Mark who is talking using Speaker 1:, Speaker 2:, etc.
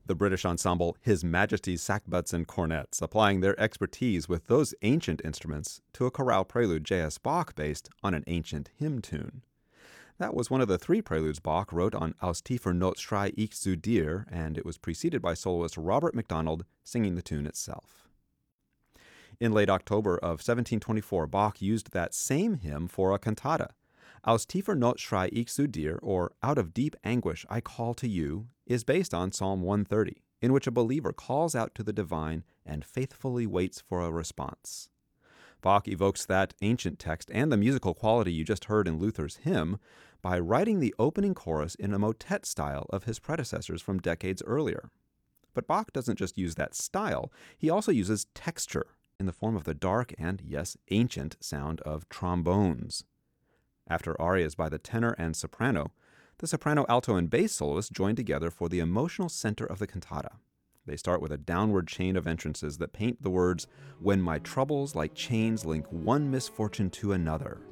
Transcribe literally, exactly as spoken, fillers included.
Speaker 1: The British ensemble His Majesty's Sackbuts and Cornets, applying their expertise with those ancient instruments to a chorale prelude J S. Bach based on an ancient hymn tune. That was one of the three preludes Bach wrote on Aus tiefer Not schrei ich zu dir, and it was preceded by soloist Robert MacDonald singing the tune itself. In late October of seventeen twenty-four, Bach used that same hymn for a cantata. Aus tiefer Not schrei ich zu dir, or Out of Deep Anguish I Call to You, is based on Psalm one thirty, in which a believer calls out to the divine and faithfully waits for a response. Bach evokes that ancient text and the musical quality you just heard in Luther's hymn by writing the opening chorus in a motet style of his predecessors from decades earlier. But Bach doesn't just use that style, he also uses texture in the form of the dark and, yes, ancient sound of trombones. After arias by the tenor and soprano, the soprano, alto, and bass soloists join together for the emotional center of the cantata. They start with a downward chain of entrances that paint the words, "When my troubles like chains link one misfortune to another,"